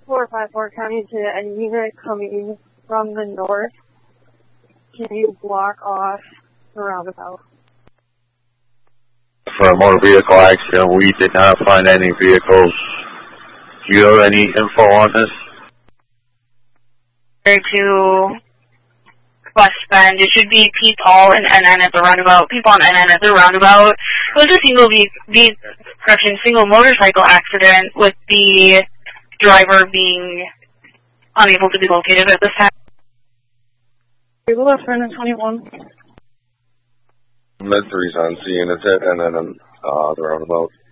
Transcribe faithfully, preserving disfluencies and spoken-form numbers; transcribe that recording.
four five four County to any unit coming from the north. Can you block off the roundabout? For a motor vehicle accident, we did not find any vehicles. Do you have any info on this? To West Bend, it should be P. Paul and N N at the roundabout. P. Paul and N N at the roundabout. It was a single ve- ve- correction, single motorcycle accident with the driver being unable to be located at this time. People left friend in twenty-one. Med three's on scene. It's at N N and uh, the roundabout.